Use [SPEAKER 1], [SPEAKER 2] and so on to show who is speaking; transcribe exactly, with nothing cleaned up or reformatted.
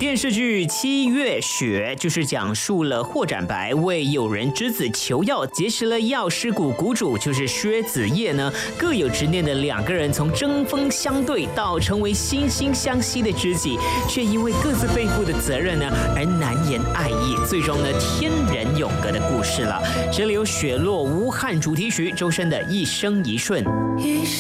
[SPEAKER 1] 电视剧《七月雪》就是讲述了霍展白为友人之子求药，结识了药师谷谷主就是薛子业呢，各有执念的两个人从针锋相对到成为惺惺相惜的知己，却因为各自背负的责任呢而难言爱意，最终呢天人永隔的故事了。这里有雪落无憾主题曲，周深的一生一瞬。